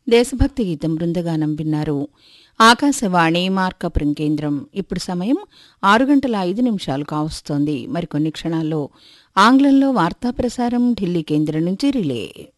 దేశభక్తి గీతం బృందగానం విన్నారు. ఆకాశవాణి మార్కాపురం కేంద్రం. ఇప్పుడు సమయం 6:05 కావస్తోంది. మరికొన్ని క్షణాల్లో ఆంగ్లంలో వార్తా ప్రసారం ఢిల్లీ కేంద్రం నుంచి రిలే.